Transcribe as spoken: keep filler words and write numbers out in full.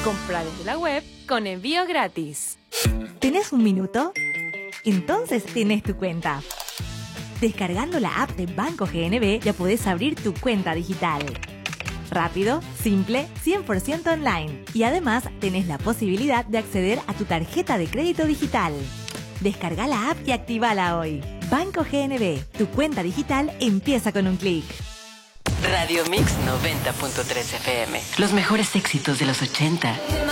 Compra desde la web con envío gratis. ¿Tenés un minuto? Entonces tenés tu cuenta. Descargando la app de Banco G N B ya podés abrir tu cuenta digital. Rápido, simple, cien por ciento online. Y además tenés la posibilidad de acceder a tu tarjeta de crédito digital. Descarga la app y actívala hoy. Banco G N B, tu cuenta digital empieza con un clic. Radio Mix noventa punto tres F M. Los mejores éxitos de los ochenta.